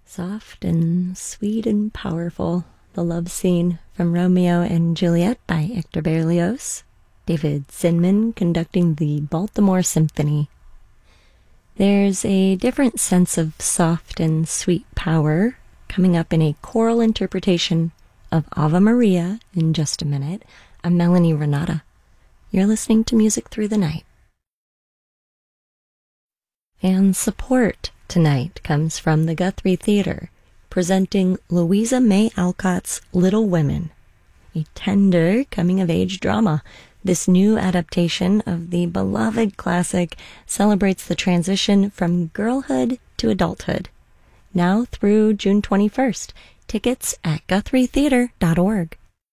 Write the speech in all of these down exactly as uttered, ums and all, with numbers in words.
Soft and sweet and powerful, the love scene from Romeo and Juliet by Hector Berlioz, David Zinman conducting the Baltimore Symphony. There's a different sense of soft and sweet power coming up in a choral interpretation of Ave Maria in just a minute. I'm Melanie Renata. You're listening to Music Through the Night. And support tonight comes from the Guthrie Theater, presenting Louisa May Alcott's Little Women, a tender coming-of-age drama. This new adaptation of the beloved classic celebrates the transition from girlhood to adulthood. Now through June twenty-first. Tickets at guthrie theater dot org.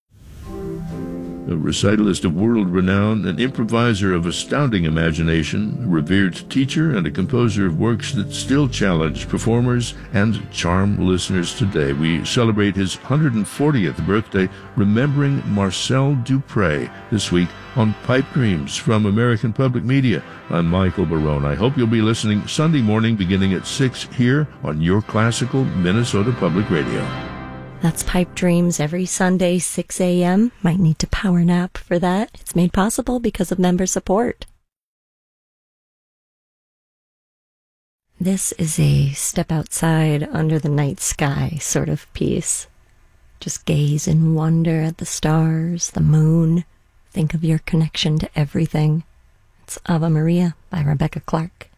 A recitalist of world renown, an improviser of astounding imagination, a revered teacher, and a composer of works that still challenge performers and charm listeners today. We celebrate his one hundred fortieth birthday, remembering Marcel Dupré, this week on Pipe Dreams from American Public Media. I'm Michael Barone. I hope you'll be listening Sunday morning beginning at six here on your classical Minnesota Public Radio. That's Pipe Dreams every Sunday, six a.m. Might need to power nap for that. It's made possible because of member support. This is a step outside under the night sky sort of piece. Just gaze in wonder at the stars, the moon. Think of your connection to everything. It's Ave Maria by Rebecca Clark.